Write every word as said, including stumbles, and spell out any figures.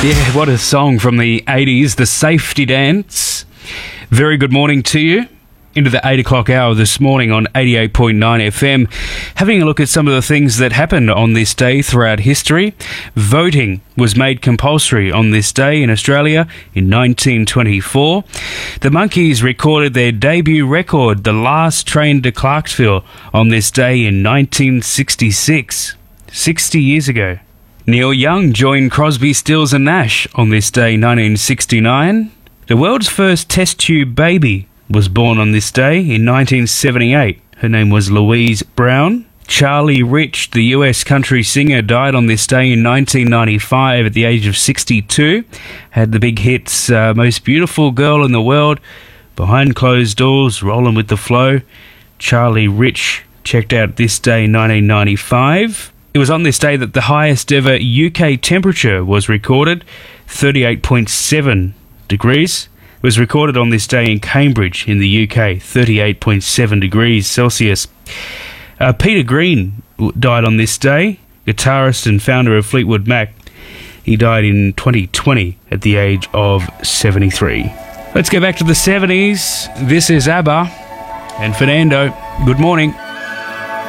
Yeah, what a song from the eighties, The Safety Dance. Very good morning to you. Into the eight o'clock hour this morning on eighty-eight point nine F M. Having a look at some of the things that happened on this day throughout history. Voting was made compulsory on this day in Australia in nineteen twenty-four. The Monkees recorded their debut record, The Last Train to Clarksville, on this day in nineteen sixty-six. sixty years ago. Neil Young joined Crosby, Stills and Nash on this day, nineteen sixty-nine. The world's first test tube baby was born on this day in nineteen seventy-eight. Her name was Louise Brown. Charlie Rich, the U S country singer, died on this day in nineteen ninety-five at the age of sixty-two. Had the big hits uh, Most Beautiful Girl in the World, Behind Closed Doors, Rollin' with the Flow. Charlie Rich checked out this day in nineteen ninety-five. It was on this day that the highest ever U K temperature was recorded, thirty-eight point seven degrees. It was recorded on this day in Cambridge in the U K, thirty-eight point seven degrees Celsius. Uh, Peter Green died on this day, guitarist and founder of Fleetwood Mac. He died in twenty twenty at the age of seventy-three. Let's go back to the seventies. This is ABBA and Fernando. Good morning.